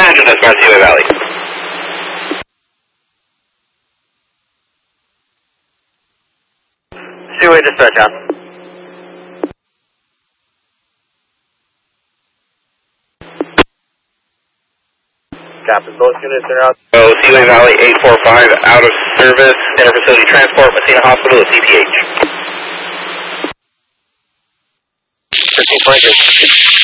Imagine this, Seaway Valley. Seaway dispatch on. Captain, both units are out. Oh, Seaway Valley 845 out of service. Inter-facility transport, Messina Hospital at CPH. 13.8.